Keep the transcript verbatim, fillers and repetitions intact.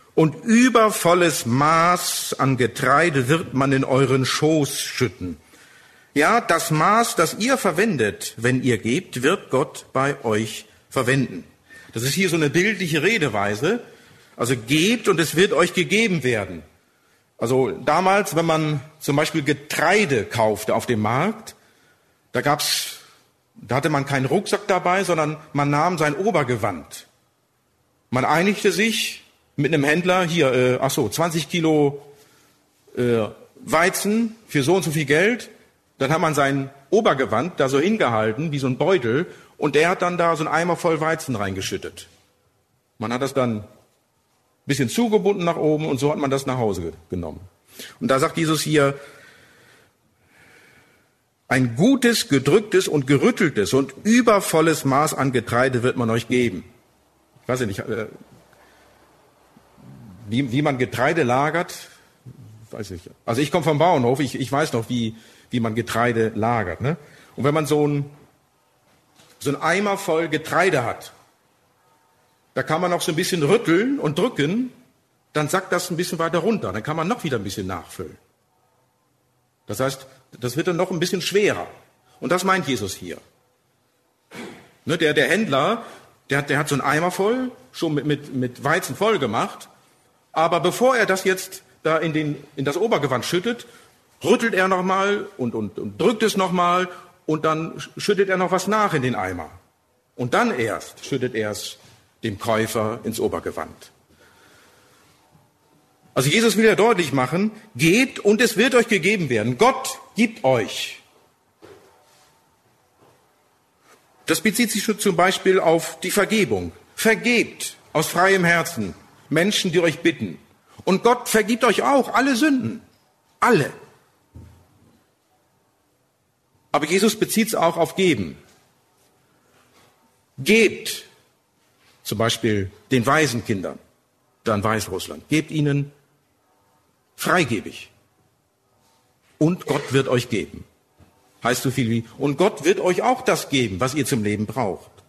und übervolles Maß an Getreide wird man in euren Schoß schütten. Ja, das Maß, das ihr verwendet, wenn ihr gebt, wird Gott bei euch verwenden. Das ist hier so eine bildliche Redeweise. Also gebt und es wird euch gegeben werden. Also damals, wenn man zum Beispiel Getreide kaufte auf dem Markt, da gab's, da hatte man keinen Rucksack dabei, sondern man nahm sein Obergewand. Man einigte sich mit einem Händler, hier, äh, ach so, zwanzig Kilo äh, Weizen für so und so viel Geld. Dann hat man sein Obergewand da so hingehalten, wie so ein Beutel, und der hat dann da so einen Eimer voll Weizen reingeschüttet. Man hat das dann ein bisschen zugebunden nach oben und so hat man das nach Hause genommen. Und da sagt Jesus hier, ein gutes, gedrücktes und gerütteltes und übervolles Maß an Getreide wird man euch geben. Ich weiß nicht, äh, wie, wie man Getreide lagert, weiß ich. Also ich komme vom Bauernhof, ich, ich weiß noch, wie, wie man Getreide lagert. Ne? Und wenn man so ein, so ein Eimer voll Getreide hat, da kann man noch so ein bisschen rütteln und drücken, dann sackt das ein bisschen weiter runter. Dann kann man noch wieder ein bisschen nachfüllen. Das heißt, das wird dann noch ein bisschen schwerer. Und das meint Jesus hier. Ne, der, der Händler, der hat, der hat so einen Eimer voll, schon mit, mit, mit Weizen voll gemacht. Aber bevor er das jetzt da in, den, in das Obergewand schüttet, rüttelt er nochmal und, und, und drückt es nochmal und dann schüttet er noch was nach in den Eimer. Und dann erst schüttet er es dem Käufer ins Obergewand. Also Jesus will ja deutlich machen, geht und es wird euch gegeben werden. Gott gibt euch. Das bezieht sich schon zum Beispiel auf die Vergebung. Vergebt aus freiem Herzen Menschen, die euch bitten. Und Gott vergibt euch auch alle Sünden. Alle. Aber Jesus bezieht es auch auf Geben. Gebt zum Beispiel den Waisenkindern, da in Weißrussland. Gebt ihnen freigebig. Und Gott wird euch geben. Heißt so viel wie, und Gott wird euch auch das geben, was ihr zum Leben braucht.